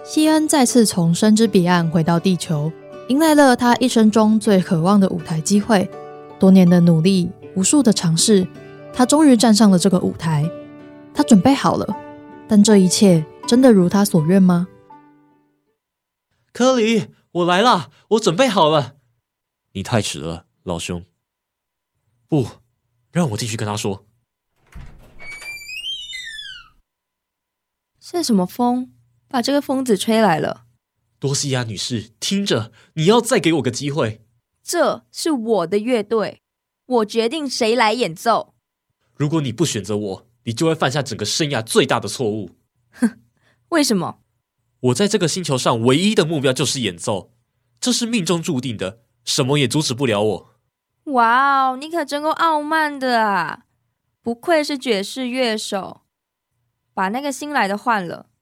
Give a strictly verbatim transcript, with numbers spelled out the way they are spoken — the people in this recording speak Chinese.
西恩再次从生之彼岸回到地球，迎来了他一生中最渴望的舞台机会。多年的努力，无数的尝试，他终于站上了这个舞台。他准备好了，但这一切真的如他所愿吗？ 科里，我来啦，我准备好了。你太迟了，老兄。不，让我进去跟他说。 是什么风？把这个疯子吹来了。 多西亚女士，听着，你要再给我个机会。 这是我的乐队，我决定谁来演奏。 如果你不选择我，你就会犯下整个生涯最大的错误。 哼，为什么？ 我在这个星球上唯一的目标就是演奏，这是命中注定的，什么也阻止不了我。 哇哦，你可真够傲慢的啊！不愧是爵士乐手。把那个新来的换了，